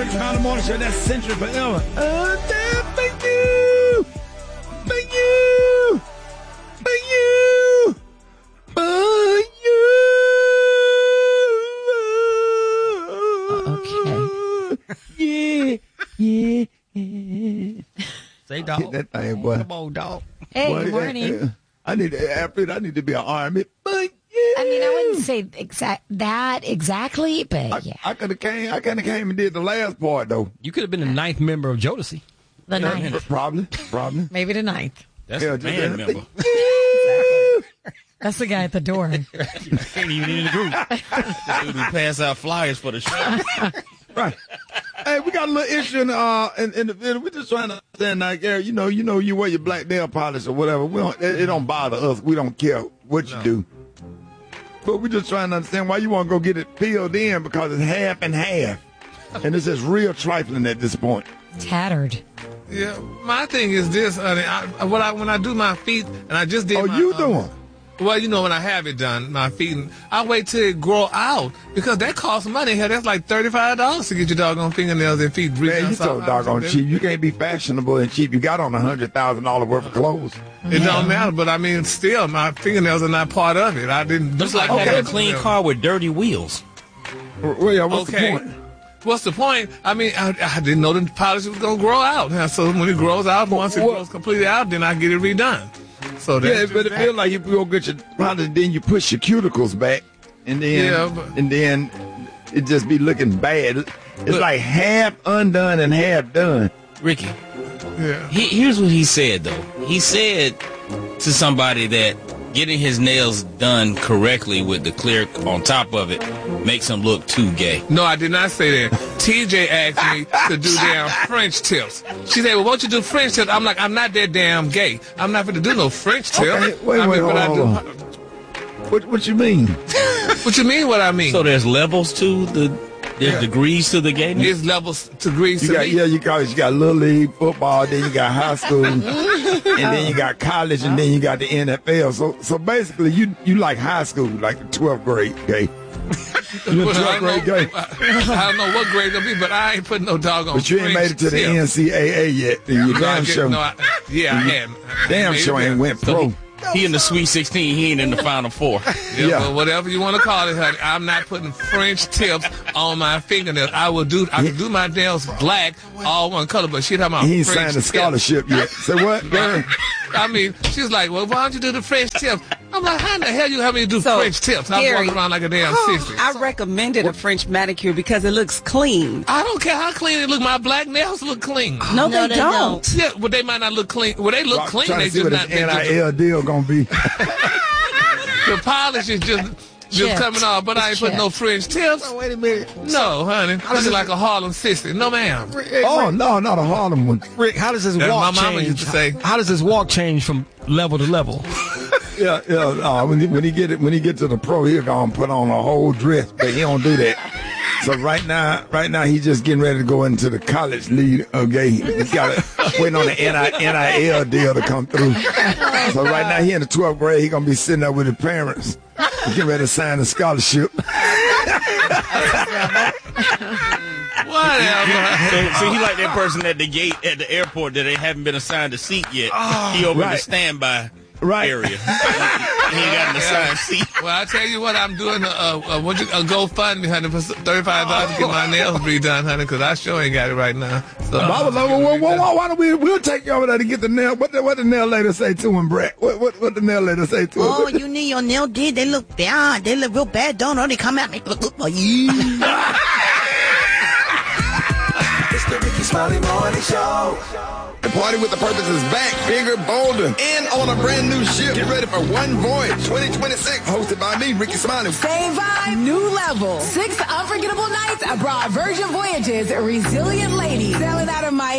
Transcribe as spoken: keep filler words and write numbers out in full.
Ricky Smiley Morning Show. That's Century Forever. Oh, damn, thank you. Thank you. Thank you. Thank you. Uh, okay. Yeah, yeah. Say, dog. Get that thing, boy. Come on, dog. Hey, Boy, good morning. uh, I need to, after I need to be an army. Thank you. I mean, I wouldn't say exact that exactly, but I, yeah. I could have came. I kind of came and did the last part though. You could have been the ninth member of Jodeci. The Yeah, ninth. probably, probably. Maybe the ninth. That's Yeah, a just- band member. That's the guy at the door. Ain't even in the group. The dude who pass out flyers for the show. Right. Hey, we got a little issue in, uh, in, in the video. We're just trying to understand, like, Gary, you know, you know, you wear your black nail polish or whatever. We don't, it, it don't bother us. We don't care what you No. do. But we're just trying to understand why you want to go get it peeled in because it's half and half. And it's just real trifling at this point. Tattered. Yeah, my thing is this, honey. I, what I when I do my feet, and I just did. Oh, my, you um, doing? Well, you know, when I have it done, my feet, I wait till it grow out because that costs money. Hell, that's like thirty-five dollars to get your doggone fingernails and feet. Man, you so doggone cheap. You can't be fashionable and cheap. You got on a hundred thousand dollars worth of clothes. It don't matter, but I mean, still, my fingernails are not part of it. I didn't. Looks like okay. having a clean car with dirty wheels. Well, yeah, what's Okay. the point? What's the point? I mean, I, I didn't know the polish was gonna grow out. And so when it grows out, once it What? grows completely out, then I get it redone. So Yeah, that's but it just feels that. like you go get your polish, then you push your cuticles back, and then Yeah, but- and then it just be looking bad. It's But- like half undone and half done. Ricky, Yeah. he, here's what he said, though. He said to somebody that getting his nails done correctly with the clear on top of it makes him look too gay. No, I did not say that. T J asked me to do damn French tips. She said, well, won't you do French tips? I'm like, I'm not that damn gay. I'm not going to do no French tips. Okay, wait, I wait, mean, but I hold do. on. What what you mean? What you mean what I mean? So there's levels to the, there's Yeah. degrees to the gayness? It's levels to degrees You to got me. yeah, you got you got little league football, then you got high school, and then you got college, and then you got the N F L. So so basically, you you like high school, like the twelfth grade, okay? You're Well, I, twelfth don't grade know, gay, I don't know what grade it'll be, but I ain't putting no doggone but you ain't French made it to the tips. N C double A yet. And you No, I damn get- sure, no, I, yeah, I am. damn Made sure it ain't there. went pro. He in the Sweet sixteen, he ain't in the Final Four. Yeah, Yeah. Well, whatever you want to call it, honey. I'm not putting French tips on my fingernails. I will do. I can do my nails black, all one color. But she talking about He ain't French signed a tips. scholarship yet. Say what, Gary? I mean, she's like, well, why don't you do the French tips? I'm like, how in the hell you have me to do So, French tips? I'm Gary, walking around like a damn sissy. I recommended a French manicure because it looks clean. I don't care how clean it look. My black nails look clean. No, No, they, they don't. don't. Yeah, but they might not look clean. Well, they look I'm clean. trying They to see just what not. this They N just, I L deal gonna be. the polish is just just Chipped. coming off. But I ain't It's putting no chipped. French tips. Wait a minute. No, honey. Looking like a Harlem sissy. No, ma'am. Oh no, not a Harlem one. Rick, how does his That's walk my mama change? used to say. How does his walk change from level to level? Yeah, yeah. No, when he, when he get it, when he get to the pro, he'll go and put on a whole dress, but he don't do that. So right now, right now, he's just getting ready to go into the college league. Okay, he's got to waiting on the N I L deal to come through. So right now, he in the twelfth grade. He gonna be sitting there with his parents, getting ready to sign a scholarship. Whatever. So, so he like that person at the gate at the airport that they haven't been assigned a seat yet. he over in the right. standby Right. area. he ain't got an assigned seat. Well, I tell you what, I'm doing a, a, a, what you, a GoFundMe, honey, for thirty-five dollars to get my nails redone, honey, because I sure ain't got it right now. So, I was like, well, well, well, why, why don't we? We'll take you over there to get the nail. What the, what the nail lady say to him, Brett? What what, what the nail lady say to him? Oh, you need your nail did. They look bad. They look real bad, don't they? They come at me. Look, look, look, yeah. It's the Ricky Smiley Morning Show. The Party with the Purpose is back, bigger, bolder, and on a brand new ship. Get ready for One Voyage twenty twenty-six, hosted by me, Ricky Smiley. Same vibe, new level. Six unforgettable nights abroad. Virgin Voyages, resilient ladies sailing out of Miami.